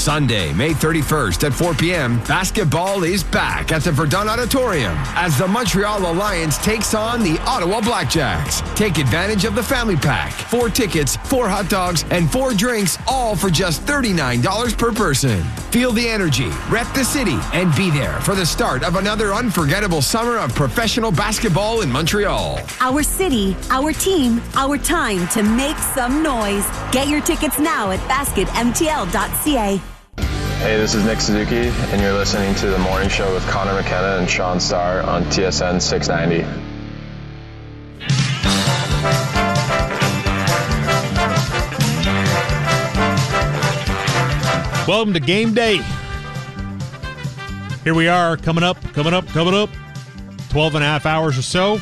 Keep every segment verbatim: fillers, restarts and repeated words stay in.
Sunday, May thirty-first at four p.m., basketball is back at the Verdun Auditorium as the Montreal Alliance takes on the Ottawa Blackjacks. Take advantage of the family pack. Four tickets, four hot dogs, and four drinks, all for just thirty-nine dollars per person. Feel the energy, rep the city, and be there for the start of another unforgettable summer of professional basketball in Montreal. Our city, our team, our time to make some noise. Get your tickets now at basket m t l dot c a. Hey, this is Nick Suzuki, and you're listening to The Morning Show with Connor McKenna and Sean Starr on T S N six ninety. Welcome to game day. Here we are, coming up, coming up, coming up. twelve and a half hours or so.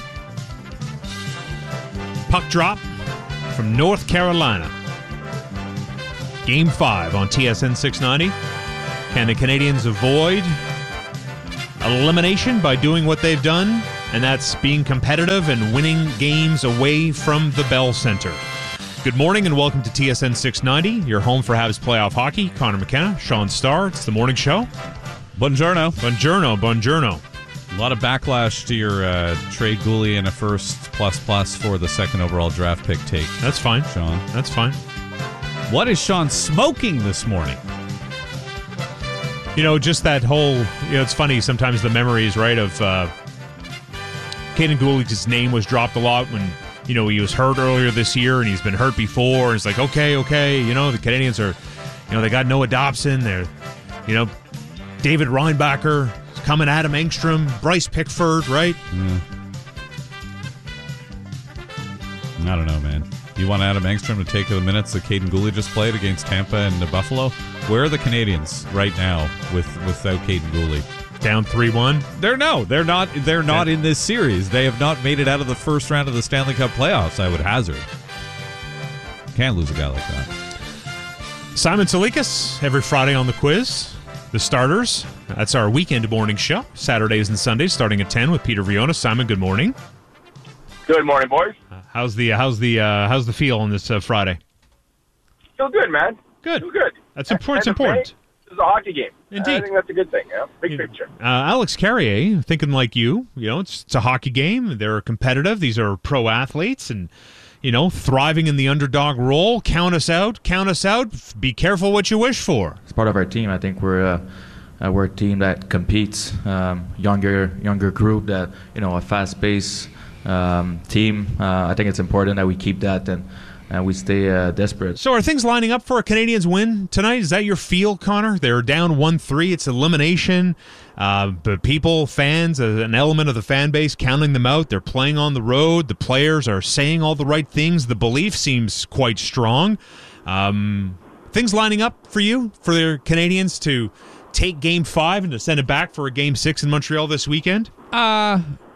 Puck drop from North Carolina. Game five on T S N six ninety. Can the Canadians avoid elimination by doing what they've done? And that's being competitive and winning games away from the Bell Center. Good morning and welcome to T S N six ninety, your home for Habs playoff hockey. Connor McKenna, Sean Starr. It's the morning show. Buongiorno. Buongiorno, buongiorno. A lot of backlash to your uh, trade Goalie and a first plus plus for the second overall draft pick take. That's fine, Sean. That's fine. What is Sean smoking this morning? You know, just that whole, you know, it's funny sometimes the memories, right, of uh, Kaiden Guhle's name was dropped a lot when, you know, he was hurt earlier this year and he's been hurt before. And it's like, okay, okay, you know, the Canadians are, you know, they got Noah Dobson. They're, you know, David Reinbacher coming, Adam Engstrom, Bryce Pickford, right? Yeah. I don't know, man. You want Adam Engstrom to take the minutes that Kaiden Guhle just played against Tampa and Buffalo? Where are the Canadians right now with without Kaiden Guhle? Down three one? They're no, they're not. They're not yeah. in this series. They have not made it out of the first round of the Stanley Cup playoffs. I would hazard. Can't lose a guy like that. Simon Salikas every Friday on the Quiz. The starters. That's our weekend morning show. Saturdays and Sundays starting at ten with Peter Viona. Simon, good morning. Good morning, boys. Uh, how's the how's the uh, how's the feel on this uh, Friday? Feel good, man. Good. Feel good. That's important. It's important. This is a hockey game. Indeed. I think that's a good thing. Yeah? Big you, picture. Uh, Alex Carrier, thinking like you. You know, it's, it's a hockey game. They're competitive. These are pro athletes, and you know, thriving in the underdog role. Count us out. Count us out. Be careful what you wish for. It's part of our team. I think we're. Uh, Uh, we're a team that competes, um, younger younger group, that, you know, a fast-paced um, team. Uh, I think it's important that we keep that and, and we stay uh, desperate. So are things lining up for a Canadians win tonight? Is that your feel, Connor? They're down one three. It's elimination. Uh, but people, fans, uh, an element of the fan base counting them out. They're playing on the road. The players are saying all the right things. The belief seems quite strong. Um, things lining up for you, for the Canadians to take game five and to send it back for a game six in Montreal this weekend? Uh,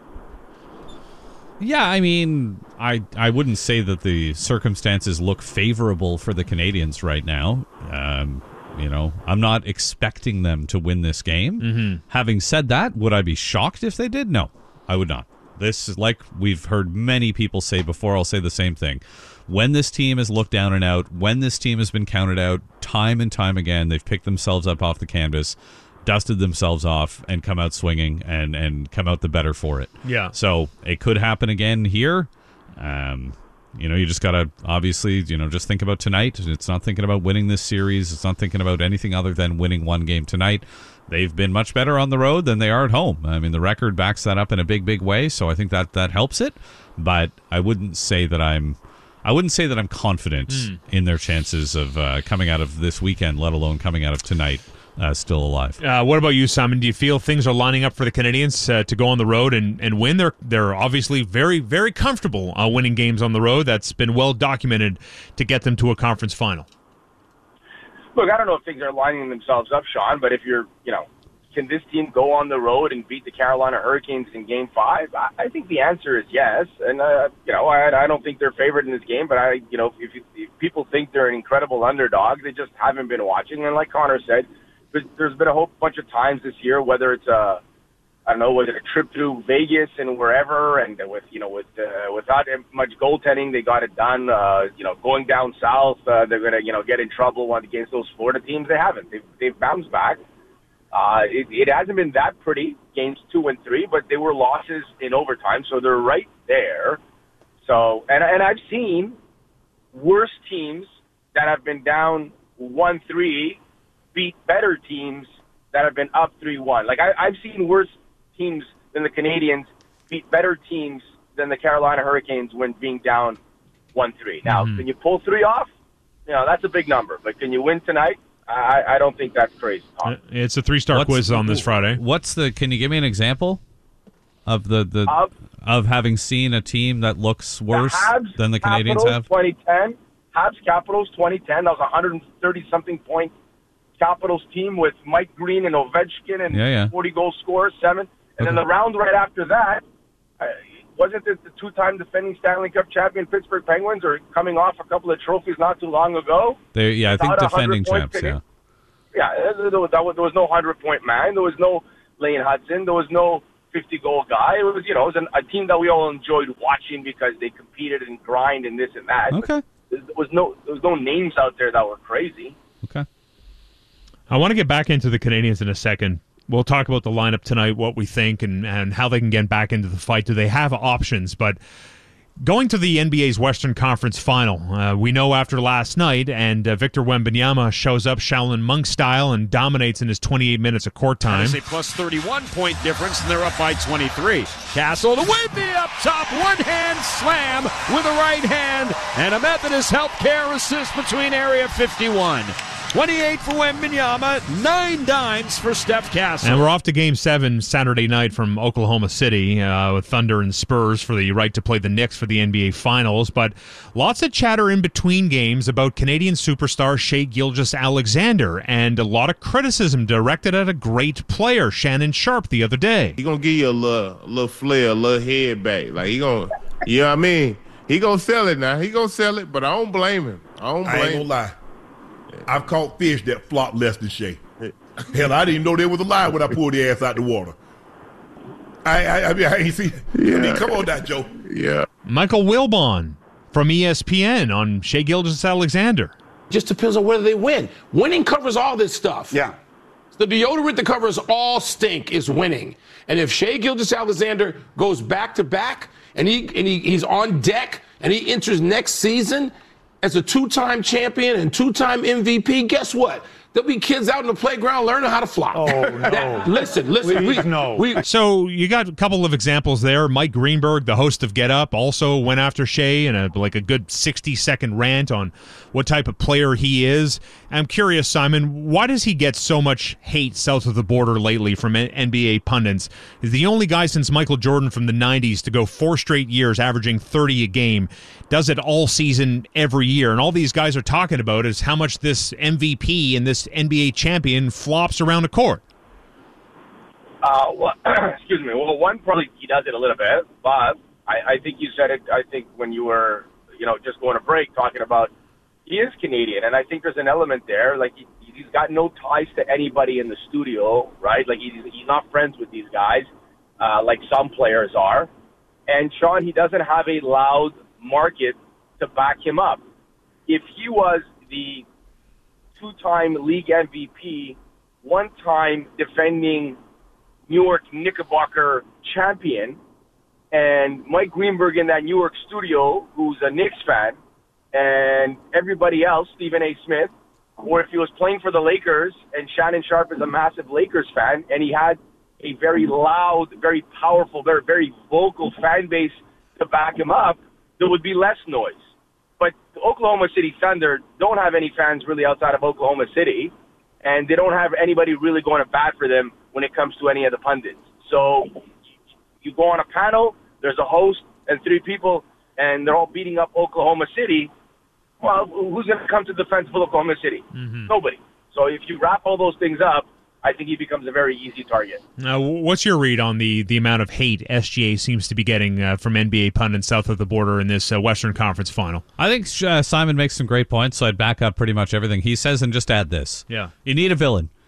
yeah, I mean, I I wouldn't say that the circumstances look favorable for the Canadians right now. Um, you know, I'm not expecting them to win this game. Mm-hmm. Having said that, would I be shocked if they did? No, I would not. This is like we've heard many people say before. I'll say the same thing. When this team is looked down and out, when this team has been counted out time and time again, they've picked themselves up off the canvas, dusted themselves off, and come out swinging and, and come out the better for it. Yeah. So it could happen again here. Um, you know, you just got to obviously, you know, just think about tonight. It's not thinking about winning this series. It's not thinking about anything other than winning one game tonight. They've been much better on the road than they are at home. I mean, the record backs that up in a big, big way, so I think that that helps it. But I wouldn't say that I'm I wouldn't say that I'm confident mm. in their chances of uh, coming out of this weekend, let alone coming out of tonight, uh, still alive. Uh, what about you, Simon? Do you feel things are lining up for the Canadians uh, to go on the road and, and win? They're, they're obviously very, very comfortable uh, winning games on the road. That's been well documented to get them to a conference final. Look, I don't know if things are lining themselves up, Sean, but if you're, you know, can this team go on the road and beat the Carolina Hurricanes in Game Five? I, I think the answer is yes. And uh, you know, I, I don't think they're favored in this game. But I, you know, if, you, if people think they're an incredible underdog, they just haven't been watching. And like Connor said, there's been a whole bunch of times this year, whether it's a I don't know, was it a trip through Vegas and wherever, and with, you know, with uh, without much goaltending, they got it done. Uh, you know, going down south, uh, they're going to, you know, get in trouble against those Florida teams. They haven't. They've, they've bounced back. Uh, it, it hasn't been that pretty, games two and three, but they were losses in overtime, so they're right there. So, and, and I've seen worse teams that have been down one three beat better teams that have been up three one. Like, I, I've seen worse teams than the Canadiens beat better teams than the Carolina Hurricanes when being down one three. Now, mm-hmm. can you pull three off? You know, that's a big number. But can you win tonight? I, I don't think that's crazy. Tom. It's a three-star what's, quiz on this Friday. What's the? Can you give me an example of the, the uh, of having seen a team that looks worse the Habs, than the Canadiens Capitals, have? twenty ten Habs Capitals twenty ten. That was a one hundred thirty something point Capitals team with Mike Green and Ovechkin and yeah, yeah. forty goal scorers, seven. And okay. then the round right after that, uh, wasn't it the two-time defending Stanley Cup champion Pittsburgh Penguins are coming off a couple of trophies not too long ago? They, yeah, I think defending champs, yeah. Yeah, there was, there was no hundred-point man. There was no Lane Hudson. There was no fifty-goal guy. It was, you know, it was an, a team that we all enjoyed watching because they competed and grind and this and that. Okay. There was no there was no names out there that were crazy. Okay. I want to get back into the Canadiens in a second. We'll talk about the lineup tonight, what we think, and, and how they can get back into the fight. Do they have options? But going to the N B A's Western Conference Final, uh, we know after last night, and uh, Victor Wembanyama shows up Shaolin Monk style and dominates in his twenty-eight minutes of court time. That is a plus thirty-one point difference, and they're up by twenty-three. Castle to Whitby up top, one-hand slam with a right hand, and a Methodist Healthcare assist between area fifty-one. twenty-eight for Wembanyama, nine dimes for Steph Castle. And we're off to Game seven Saturday night from Oklahoma City uh, with Thunder and Spurs for the right to play the Knicks for the N B A Finals. But lots of chatter in between games about Canadian superstar Shai Gilgeous-Alexander, and a lot of criticism directed at a great player, Shannon Sharpe, the other day. He gonna give you a little, a little flair, a little head back. Like, he gonna, you know what I mean? He gonna sell it now. He gonna sell it, but I don't blame him. I don't blame I ain't gonna him. lie. I've caught fish that flop less than Shea. Hell, I didn't even know there was a lie when I pulled the ass out the water. I, I, I mean, I ain't see. Yeah. I mean, come on, that Joe. Yeah. Michael Wilbon from E S P N on Shai Gilgeous-Alexander. Just depends on whether they win. Winning covers all this stuff. Yeah. The deodorant that covers all stink is winning. And if Shai Gilgeous-Alexander goes back to back and he and he, he's on deck and he enters next season as a two-time champion and two-time M V P, guess what? There'll be kids out in the playground learning how to fly. Oh, no. That, listen, listen. Please, we, no. We, so you got a couple of examples there. Mike Greenberg, the host of Get Up, also went after Shai in a, like a good sixty-second rant on what type of player he is. I'm curious, Simon, why does he get so much hate south of the border lately from N B A pundits? He's the only guy since Michael Jordan from the nineties to go four straight years averaging thirty a game. Does it all season, every year. And all these guys are talking about is how much this M V P and this N B A champion flops around the court. Uh, well, excuse me. Well, one, probably he does it a little bit, but I, I think you said it, I think, when you were, you know, just going to break, talking about he is Canadian, and I think there's an element there. Like, he, he's got no ties to anybody in the studio, right? Like, he's, he's not friends with these guys, uh, like some players are. And, Sean, he doesn't have a loud market to back him up. If he was the two-time league M V P, one-time defending New York Knickerbocker champion, and Mike Greenberg in that New York studio, who's a Knicks fan, and everybody else, Stephen A. Smith, or if he was playing for the Lakers and Shannon Sharpe is a massive Lakers fan, and he had a very loud, very powerful, very, very vocal fan base to back him up, there would be less noise. But the Oklahoma City Thunder don't have any fans really outside of Oklahoma City, and they don't have anybody really going to bat for them when it comes to any of the pundits. So you go on a panel, there's a host and three people, and they're all beating up Oklahoma City. Well, who's going to come to the defense of Oklahoma City? Mm-hmm. Nobody. So if you wrap all those things up, I think he becomes a very easy target. Now, what's your read on the, the amount of hate S G A seems to be getting uh, from N B A pundits south of the border in this uh, Western Conference Final? I think uh, Simon makes some great points, so I'd back up pretty much everything he says and just add this. Yeah. You need a villain.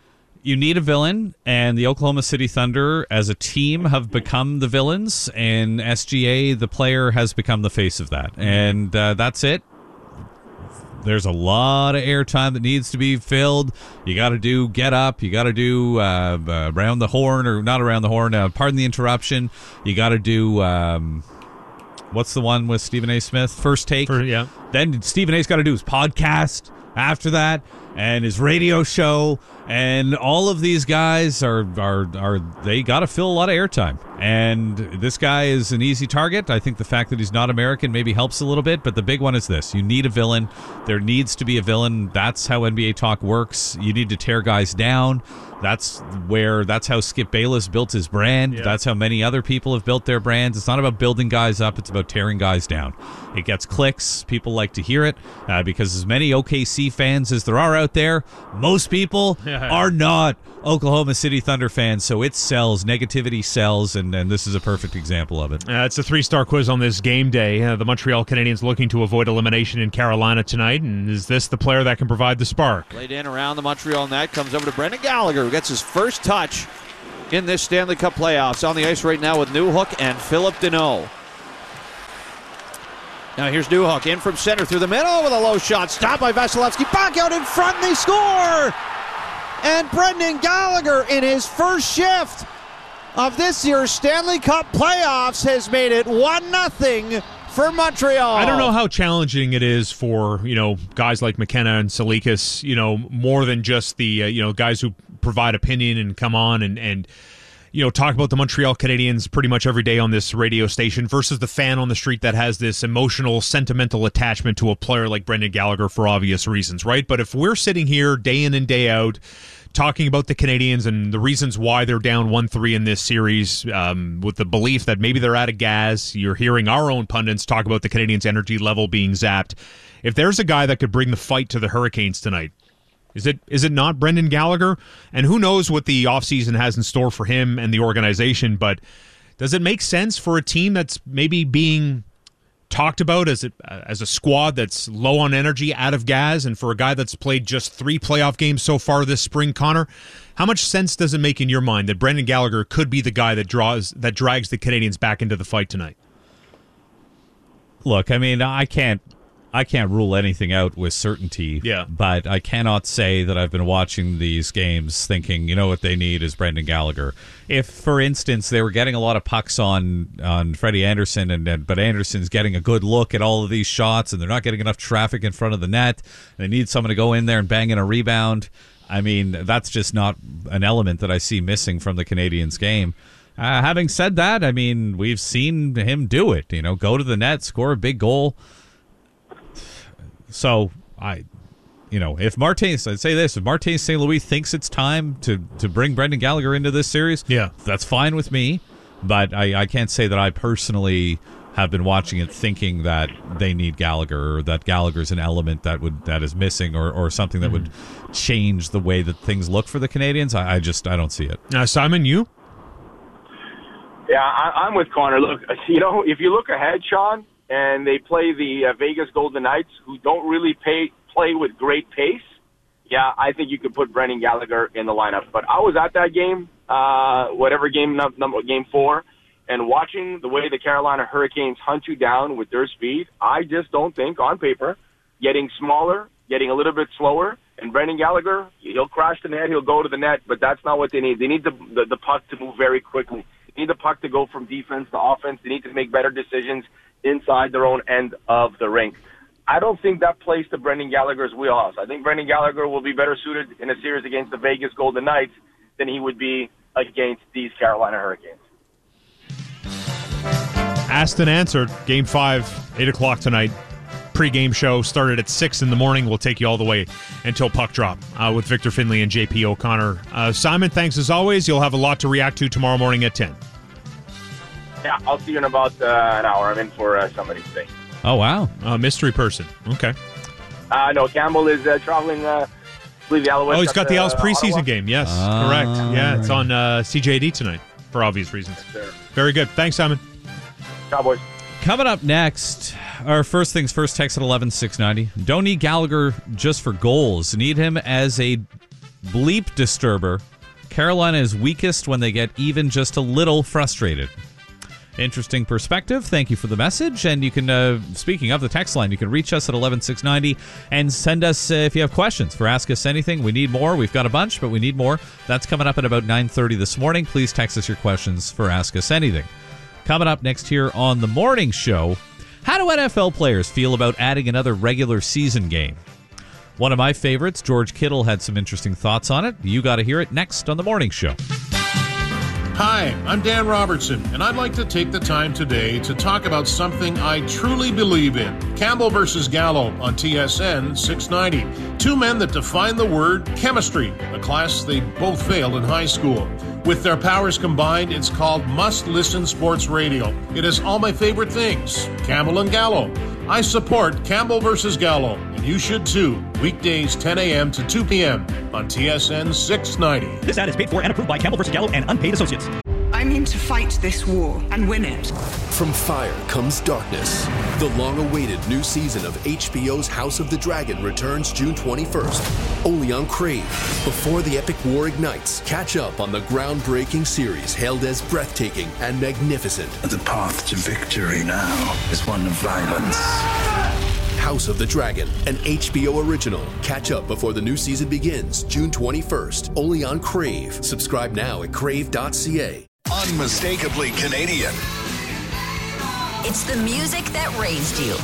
you need a villain, and the Oklahoma City Thunder as a team have become the villains, and S G A, the player, has become the face of that. And uh, that's it. There's a lot of airtime that needs to be filled. You got to do Get Up. You got to do uh, uh, Around the Horn, or not Around the Horn, uh, Pardon the Interruption. You got to do, um, what's the one with Stephen A. Smith? First Take. For, yeah. Then Stephen A's got to do his podcast after that, and his radio show, and all of these guys are are are they got to fill a lot of airtime. And this guy is an easy target. I think the fact that he's not American maybe helps a little bit, but the big one is this: you need a villain. There needs to be a villain. That's how N B A talk works. You need to tear guys down. That's where that's how Skip Bayless built his brand. Yeah. That's how many other people have built their brands. It's not about building guys up. It's about tearing guys down. It gets clicks. People like to hear it uh, because as many O K C fans as there are out there, most people are not Oklahoma City Thunder fans, so it sells. Negativity sells, and, and this is a perfect example of it. Uh, it's a three-star quiz on this game day. Uh, the Montreal Canadiens looking to avoid elimination in Carolina tonight, and is this the player that can provide the spark? Laid in around the Montreal net, comes over to Brendan Gallagher, who gets his first touch in this Stanley Cup playoffs. On the ice right now with Newhook and Philip Deneau. Now here's Newhook in from center through the middle with a low shot. Stopped by Vasilevsky. Back out in front, and they score! And Brendan Gallagher, in his first shift of this year's Stanley Cup playoffs, has made it one nothing for Montreal. I don't know how challenging it is for, you know, guys like McKenna and Salikas, you know, more than just the, uh, you know, guys who provide opinion and come on and, and you know, talk about the Montreal Canadiens pretty much every day on this radio station versus the fan on the street that has this emotional, sentimental attachment to a player like Brendan Gallagher for obvious reasons, right? But if we're sitting here day in and day out talking about the Canadiens and the reasons why they're down one three in this series, um, with the belief that maybe they're out of gas, you're hearing our own pundits talk about the Canadiens' energy level being zapped. If there's a guy that could bring the fight to the Hurricanes tonight, Is it is it not Brendan Gallagher? And who knows what the offseason has in store for him and the organization, but does it make sense for a team that's maybe being talked about as a, as a squad that's low on energy, out of gas, and for a guy that's played just three playoff games so far this spring, Connor, how much sense does it make in your mind that Brendan Gallagher could be the guy that draws that drags the Canadiens back into the fight tonight? Look, I mean, I can't I can't rule anything out with certainty, yeah. But I cannot say that I've been watching these games thinking, you know, what they need is Brendan Gallagher. If, for instance, they were getting a lot of pucks on, on Freddie Anderson, and, and but Anderson's getting a good look at all of these shots, and they're not getting enough traffic in front of the net, they need someone to go in there and bang in a rebound, I mean, that's just not an element that I see missing from the Canadiens game. Uh, having said that, I mean, we've seen him do it, you know, go to the net, score a big goal. So, I, you know, if Martin, I'd say this, if Martin Saint Louis thinks it's time to, to bring Brendan Gallagher into this series, yeah, that's fine with me. But I, I can't say that I personally have been watching it thinking that they need Gallagher or that Gallagher's an element that would that is missing or, or something that mm-hmm. would change the way that things look for the Canadiens. I, I just, I don't see it. Uh, Simon, you? Yeah, I, I'm with Connor. Look, you know, if you look ahead, Sean, and they play the uh, Vegas Golden Knights, who don't really pay, play with great pace, yeah, I think you could put Brendan Gallagher in the lineup. But I was at that game, uh, whatever game number, game four, and watching the way the Carolina Hurricanes hunt you down with their speed, I just don't think, on paper, getting smaller, getting a little bit slower, and Brendan Gallagher, he'll crash the net, he'll go to the net, but that's not what they need. They need the, the, the puck to move very quickly. They need the puck to go from defense to offense. They need to make better decisions inside their own end of the rink. I don't think that plays to Brendan Gallagher's wheelhouse. I think Brendan Gallagher will be better suited in a series against the Vegas Golden Knights than he would be against these Carolina Hurricanes. Asked and answered. Game five, eight o'clock tonight. Pre-game show started at six in the morning. We'll take you all the way until puck drop uh, with Victor Finley and J P O'Connor. Uh, Simon, thanks as always. You'll have a lot to react to tomorrow morning at ten. Yeah, I'll see you in about uh, an hour. I'm in for uh, somebody today. Oh, wow. A mystery person. Okay. Uh, no, Campbell is uh, traveling. Uh, I believe the Alouettes. Oh, he's got the Als preseason Ottawa. game. Yes, Ah, correct. Yeah, right. it's on uh, C J D tonight for obvious reasons. Yes, Very good. Thanks, Simon. Cowboys. Coming up next, our first things first, text at eleven six ninety. Don't need Gallagher just for goals. Need him as a bleep disturber Carolina is weakest when they get even just a little frustrated. Interesting perspective. Thank you for the message. And you can, uh, speaking of the text line, you can reach us at eleven six ninety and send us, uh, if you have questions for Ask Us Anything. We need more. We've got a bunch, but we need more. That's coming up at about nine thirty this morning. Please text us your questions for Ask Us Anything. Coming up next here on the morning show, how do N F L players feel about adding another regular season game? One of my favorites, George Kittle, had some interesting thoughts on it. You got to hear it next on the morning show. Hi, I'm Dan Robertson, and I'd like to take the time today to talk about something I truly believe in. Campbell versus Gallo on T S N six ninety. Two men that define the word chemistry, a class they both failed in high school. With their powers combined, it's called Must-Listen Sports Radio. It has all my favorite things. Campbell and Gallo. I support Campbell versus Gallo, and you should too. Weekdays ten a.m. to two p.m. on T S N six ninety. This ad is paid for and approved by Campbell versus Gallo and unpaid associates. I'm in to fight this war and win it. From fire comes darkness. The long-awaited new season of H B O's House of the Dragon returns June twenty-first, only on Crave. Before the epic war ignites, catch up on the groundbreaking series hailed as breathtaking and magnificent. The path to victory now is one of violence. House of the Dragon, an H B O original. Catch up before the new season begins June twenty-first, only on Crave. Subscribe now at crave dot c a. Unmistakably Canadian. It's the music that raised you.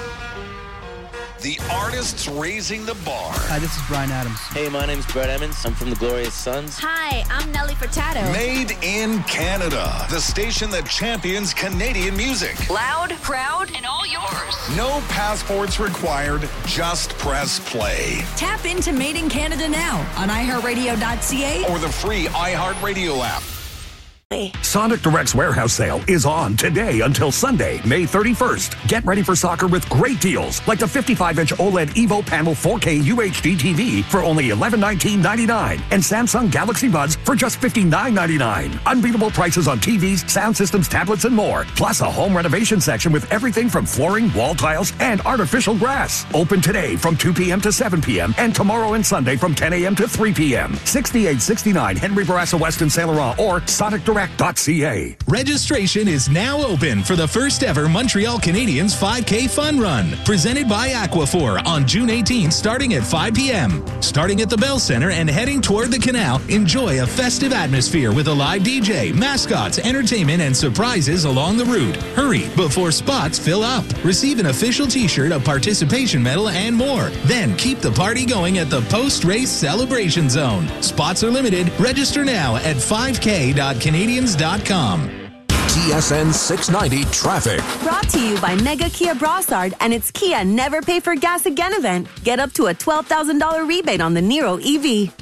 The artists raising the bar. Hi, this is Bryan Adams. Hey, my name's Brett Emmons. I'm from the Glorious Sons. Hi, I'm Nelly Furtado. Made in Canada. The station that champions Canadian music. Loud, proud, and all yours. No passports required. Just press play. Tap into Made in Canada now on i heart radio dot c a or the free iHeartRadio app. Sonic Direct's warehouse sale is on today until Sunday, May thirty-first. Get ready for soccer with great deals, like the fifty-five inch OLED Evo Panel four K U H D T V for only eleven nineteen ninety-nine and Samsung Galaxy Buds for just fifty-nine ninety-nine. Unbeatable prices on T Vs, sound systems, tablets, and more. Plus a home renovation section with everything from flooring, wall tiles, and artificial grass. Open today from two p.m. to seven p.m. and tomorrow and Sunday from ten a.m. to three p.m. sixty-eight sixty-nine Henry Bourassa West in Saint Laurent or Sonic Direct. Registration is now open for the first ever Montreal Canadiens five K Fun Run, presented by Aquaphor on June eighteenth starting at five p.m. Starting at the Bell Center and heading toward the canal, enjoy a festive atmosphere with a live D J, mascots, entertainment, and surprises along the route. Hurry before spots fill up. Receive an official t-shirt, a participation medal, and more. Then keep the party going at the post-race celebration zone. Spots are limited. Register now at five k dot canadians dot com. T S N six ninety Traffic. Brought to you by Mega Kia Brossard and its Kia Never Pay for Gas Again event. Get up to a twelve thousand dollars rebate on the Niro E V.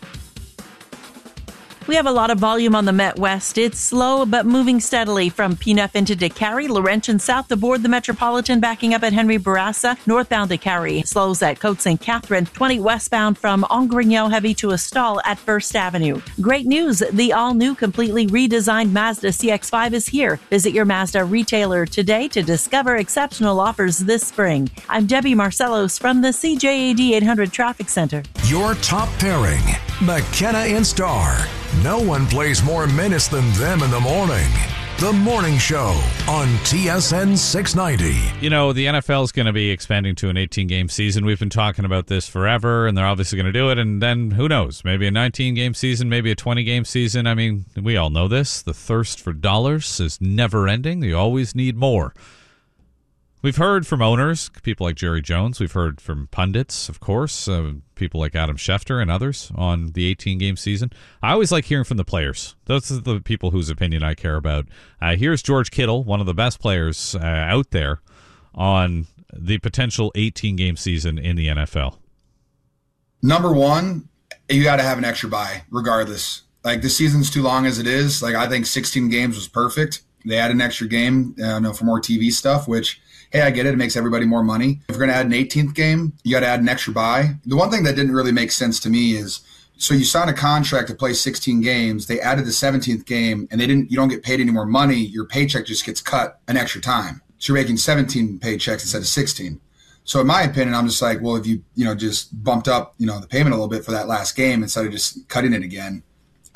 We have a lot of volume on the Met West. It's slow, but moving steadily from P N F into DeCarry, Laurentian south aboard the Metropolitan, backing up at Henry Bourassa, northbound DeCarry. Slows at Côte Saint Catherine, twenty westbound from Angrignon heavy to a stall at First Avenue. Great news, the all-new, completely redesigned Mazda C X five is here. Visit your Mazda retailer today to discover exceptional offers this spring. I'm Debbie Marcellos from the C J A D eight hundred Traffic Center. Your top pairing, McKenna and Star. No one plays more menace than them in the morning. The Morning Show on T S N six ninety. You know, the N F L is going to be expanding to an eighteen-game season. We've been talking about this forever, and they're obviously going to do it. And then, who knows, maybe a nineteen-game season, maybe a twenty-game season. I mean, we all know this. The thirst for dollars is never-ending. You always need more. We've heard from owners, people like Jerry Jones. We've heard from pundits, of course, uh, people like Adam Schefter and others on the eighteen-game season. I always like hearing from the players. Those are the people whose opinion I care about. Uh, here's George Kittle, one of the best players uh, out there, on the potential eighteen-game season in the N F L. Number one, you got to have an extra bye, regardless. Like, the season's too long as it is. Like, I think sixteen games was perfect. They add an extra game, uh, you know, for more T V stuff, which... hey, I get it. It makes everybody more money. If you're going to add an eighteenth game, you got to add an extra bye. The one thing that didn't really make sense to me is, so you sign a contract to play sixteen games. They added the seventeenth game, and they didn't. You don't get paid any more money. Your paycheck just gets cut an extra time. So you're making seventeen paychecks instead of sixteen. So in my opinion, I'm just like, well, if you you know just bumped up you know the payment a little bit for that last game instead of just cutting it again,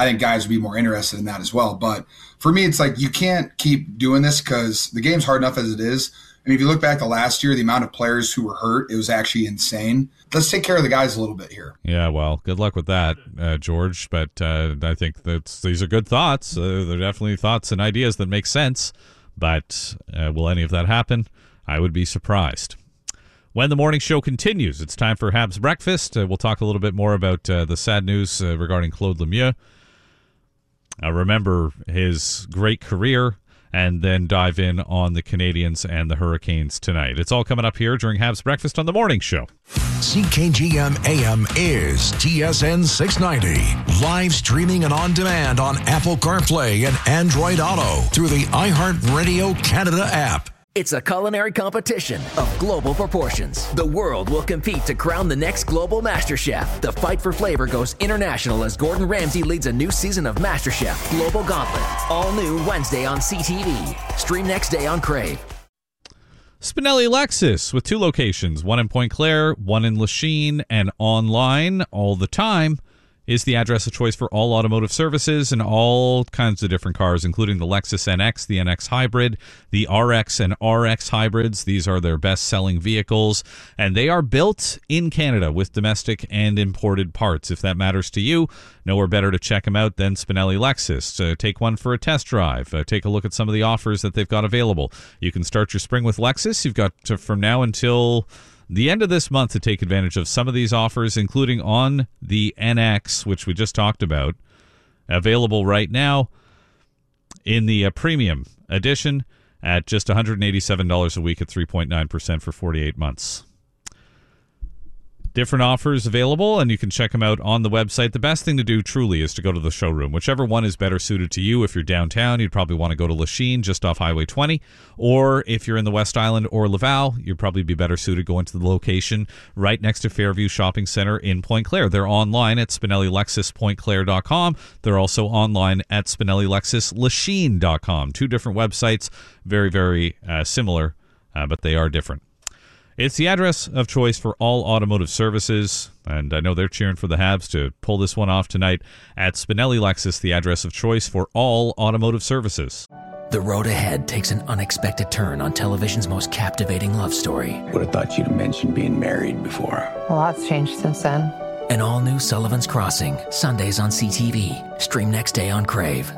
I think guys would be more interested in that as well. But for me, it's like you can't keep doing this because the game's hard enough as it is. I mean, if you look back to last year, the amount of players who were hurt, it was actually insane. Let's take care of the guys a little bit here. Yeah, well, good luck with that, uh, George. But uh, I think that's, these are good thoughts. Uh, they're definitely thoughts and ideas that make sense. But uh, will any of that happen? I would be surprised. When the morning show continues, it's time for Habs Breakfast. Uh, we'll talk a little bit more about uh, the sad news uh, regarding Claude Lemieux. Uh, remember his great career, and then dive in on the Canadiens and the Hurricanes tonight. It's all coming up here during Habs Breakfast on the morning show. C K G M A M is T S N six ninety. Live streaming and on demand on Apple CarPlay and Android Auto through the iHeartRadio Canada app. It's a culinary competition of global proportions. The world will compete to crown the next global master chef. The fight for flavor goes international as Gordon Ramsay leads a new season of MasterChef Global Gauntlet. All new Wednesday on C T V. Stream next day on Crave. Spinelli Lexus with two locations, one in Point Claire, one in Lachine, and online all the time is the address of choice for all automotive services and all kinds of different cars, including the Lexus N X, the N X Hybrid, the R X and R X Hybrids. These are their best-selling vehicles, and they are built in Canada with domestic and imported parts. If that matters to you, nowhere better to check them out than Spinelli Lexus. Uh, take one for a test drive. Uh, take a look at some of the offers that they've got available. You can start your spring with Lexus. You've got to, from now until the end of this month to take advantage of some of these offers, including on the N X, which we just talked about, available right now in the uh, premium edition at just one hundred eighty-seven dollars a week at three point nine percent for forty-eight months. Different offers available, and you can check them out on the website. The best thing to do, truly, is to go to the showroom. Whichever one is better suited to you. If you're downtown, you'd probably want to go to Lachine, just off Highway twenty. Or if you're in the West Island or Laval, you'd probably be better suited going to the location right next to Fairview Shopping Center in Point Claire. They're online at Spinelli Lexus Point Claire dot com. They're also online at Spinelli Lexus Lachine dot com. Two different websites, very, very uh, similar, uh, but they are different. It's the address of choice for all automotive services, and I know they're cheering for the Habs to pull this one off tonight at Spinelli Lexus, the address of choice for all automotive services. The road ahead takes an unexpected turn on television's most captivating love story. Would have thought you'd have mentioned being married before. A lot's changed since then. An all-new Sullivan's Crossing, Sundays on C T V. Stream next day on Crave.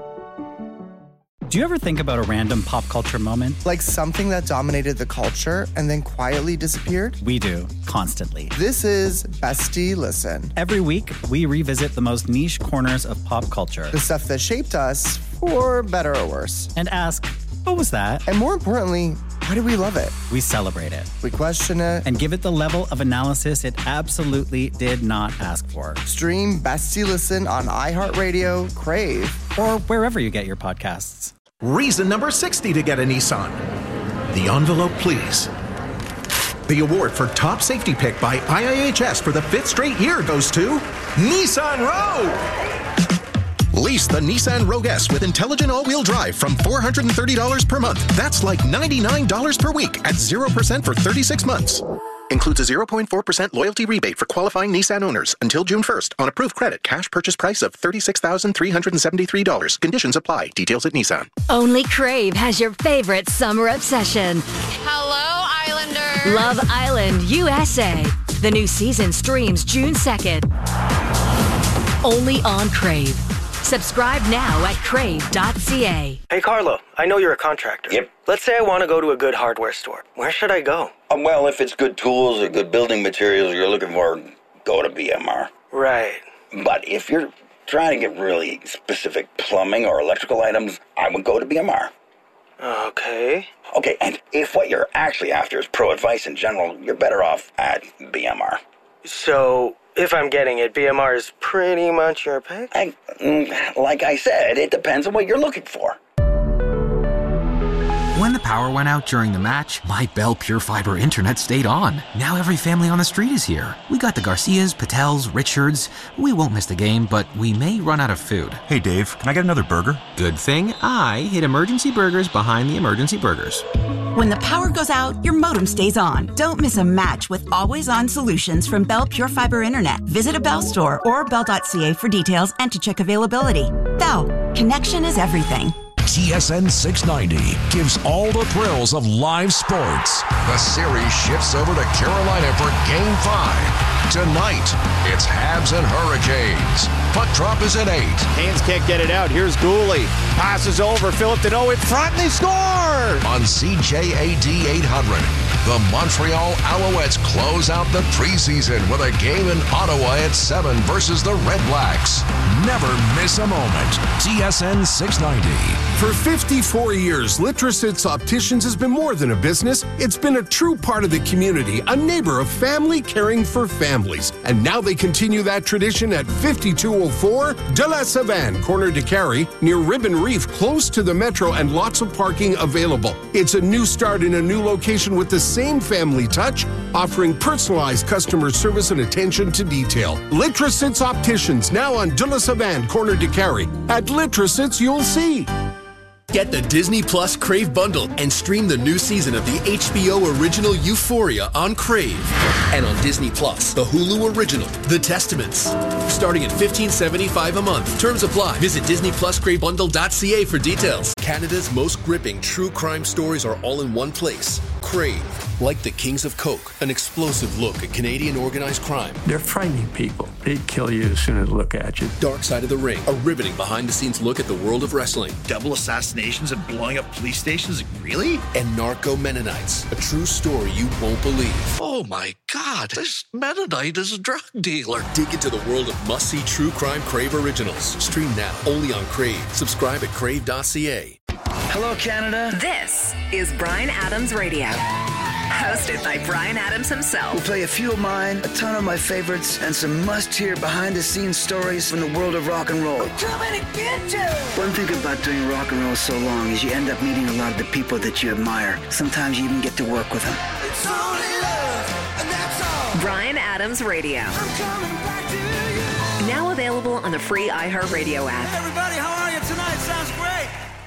Do you ever think about a random pop culture moment? Like something that dominated the culture and then quietly disappeared? We do, constantly. This is Bestie Listen. Every week, we revisit the most niche corners of pop culture. The stuff that shaped us, for better or worse. And ask, what was that? And more importantly, why do we love it? We celebrate it. We question it. And give it the level of analysis it absolutely did not ask for. Stream Bestie Listen on iHeartRadio, Crave, or wherever you get your podcasts. Reason number sixty to get a Nissan. The envelope, please. The award for top safety pick by I I H S for the fifth straight year goes to Nissan Rogue. Lease the Nissan Rogue S with intelligent all-wheel drive from four hundred thirty dollars per month. That's like ninety-nine dollars per week at zero percent for thirty-six months. Includes a zero point four percent loyalty rebate for qualifying Nissan owners until June first on approved credit. Cash purchase price of thirty-six thousand three hundred seventy-three dollars. Conditions apply. Details at Nissan. Only Crave has your favorite summer obsession. Hello, Islanders. Love Island, U S A. The new season streams June second. Only on Crave. Subscribe now at crave dot c a. Hey, Carlo, I know you're a contractor. Yep. Let's say I want to go to a good hardware store. Where should I go? Um, well, if it's good tools or good building materials you're looking for, go to B M R. Right. But if you're trying to get really specific plumbing or electrical items, I would go to B M R. Okay. Okay, and if what you're actually after is pro advice in general, you're better off at B M R. So, if I'm getting it, B M R is pretty much your pick? I, like I said, it depends on what you're looking for. When the power went out during the match, my Bell Pure Fiber internet stayed on. Now every family on the street is here. We got the Garcias, Patels, Richards. We won't miss the game, but we may run out of food. Hey Dave, can I get another burger? Good thing I hid Emergency Burgers behind the Emergency Burgers. When the power goes out, your modem stays on. Don't miss a match with always-on solutions from Bell Pure Fiber Internet. Visit a Bell store or bell dot c a for details and to check availability. Bell, connection is everything. T S N six ninety gives all the thrills of live sports. The series shifts over to Carolina for Game five. Tonight, it's Habs and Hurricanes. Puck drop is at eight. Canes can't get it out. Here's Gooley. Passes over. Philip Deneau in front, and they score! On C J A D eight hundred, the Montreal Alouettes close out the preseason with a game in Ottawa at seven versus the Red Blacks. Never miss a moment. T S N six ninety. For fifty-four years, Litrosits Opticians has been more than a business. It's been a true part of the community, a neighbor of family caring for families. And now they continue that tradition at fifty-two oh four De La Savane, corner de Carey, near Ribbon Reef, close to the metro and lots of parking available. It's a new start in a new location with the same family touch, offering personalized customer service and attention to detail. Litrosits Opticians, now on De La Savane, corner de Carey. At Litrosits, you'll see. Get the Disney Plus Crave bundle and stream the new season of the H B O original Euphoria on Crave. And on Disney Plus, the Hulu original, The Testaments. Starting at fifteen seventy-five a month. Terms apply. Visit disney plus crave bundle dot c a for details. Canada's most gripping true crime stories are all in one place. Crave. Like the Kings of Coke, an explosive look at Canadian organized crime. They're frightening people. They'd kill you as soon as they look at you. Dark Side of the Ring, a riveting behind-the-scenes look at the world of wrestling. Double assassinations and blowing up police stations? Really? And Narco Mennonites, a true story you won't believe. Oh my God, this Mennonite is a drug dealer. Dig into the world of must-see true crime Crave originals. Stream now, only on Crave. Subscribe at crave dot c a. Hello, Canada. This is Bryan Adams Radio. Hosted by Bryan Adams himself. We'll play a few of mine, a ton of my favorites, and some must-hear behind-the-scenes stories from the world of rock and roll. We're coming to get you! One thing about doing rock and roll so long is you end up meeting a lot of the people that you admire. Sometimes you even get to work with them. It's only love, and that's all. Bryan Adams Radio. I'm coming back to you. Now available on the free iHeartRadio app. Hey everybody, how are you tonight? Sounds great.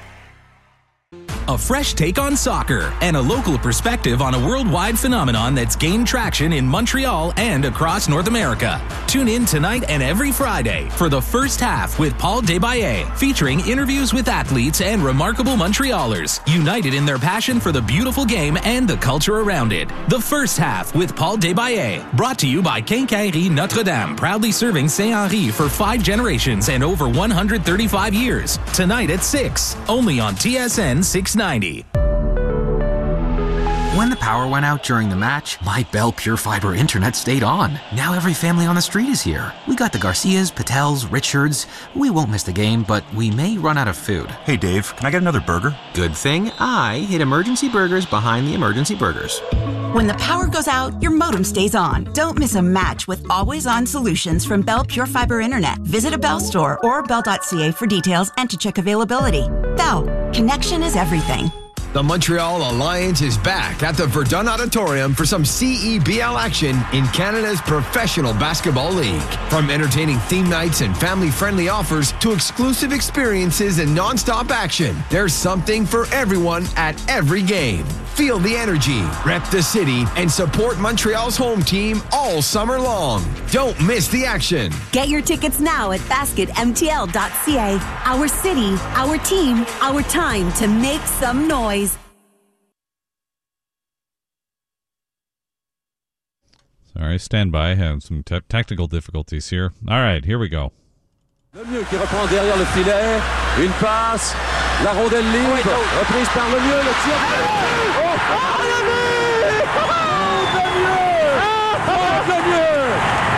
A fresh take on soccer and a local perspective on a worldwide phenomenon that's gained traction in Montreal and across North America. Tune in tonight and every Friday for The First Half with Paul Desbaye, featuring interviews with athletes and remarkable Montrealers, united in their passion for the beautiful game and the culture around it. The First Half with Paul Desbaye, brought to you by Quincaillerie Notre-Dame, proudly serving Saint-Henri for five generations and over one hundred thirty-five years. Tonight at six, only on T S N six ninety. When the power went out during the match, my Bell Pure Fiber internet stayed on. Now every family on the street is here. We got the Garcias, Patels, Richards. We won't miss the game, but we may run out of food. Hey Dave, can I get another burger? Good thing I hid Emergency Burgers behind the Emergency Burgers. When the power goes out, your modem stays on. Don't miss a match with always-on solutions from Bell Pure Fiber Internet. Visit a Bell store or bell dot c a for details and to check availability. Bell, connection is everything. The Montreal Alliance is back at the Verdun Auditorium for some C E B L action in Canada's Professional Basketball League. From entertaining theme nights and family-friendly offers to exclusive experiences and non-stop action, there's something for everyone at every game. Feel the energy, rep the city, and support Montreal's home team all summer long. Don't miss the action. Get your tickets now at basket m t l dot c a. Our city, our team, our time to make some noise. Sorry, stand by. I have some te- technical difficulties here. All right, here we go. Lemieux qui reprend derrière le filet. Une passe. La rondelle libre. Reprise par Lemieux. Le tir. Oh! Oh! Lemieux! Oh! Lemieux! Oh! Lemieux!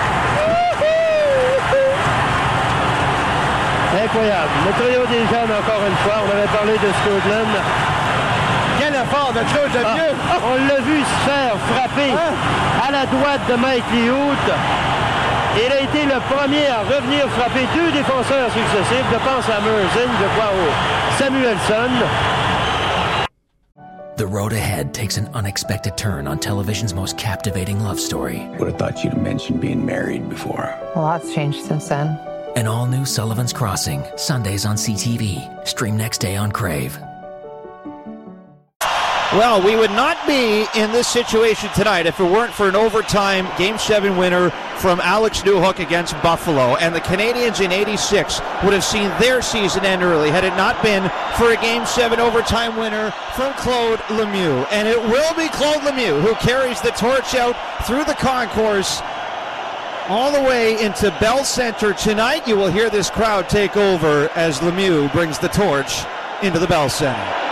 Incroyable. Le trio des jeunes, encore une fois. On avait parlé de Scotland. Quel effort de Claude Lemieux! Ah, on l'a vu se faire frapper à la droite de Mike Liout. Il a été le premier à revenir frapper deux défenseurs successifs. Je pense à Merzing, je crois au Samuelson. The road ahead takes an unexpected turn on television's most captivating love story. Would have thought you'd have mentioned being married before. A lot's changed since then. An all-new Sullivan's Crossing, Sundays on C T V. Stream next day on Crave. Well, we would not be in this situation tonight if it weren't for an overtime Game seven winner from Alex Newhook against Buffalo. And the Canadians in eighty-six would have seen their season end early had it not been for a Game seven overtime winner from Claude Lemieux. And it will be Claude Lemieux who carries the torch out through the concourse all the way into Bell Center. Tonight you will hear this crowd take over as Lemieux brings the torch into the Bell Center.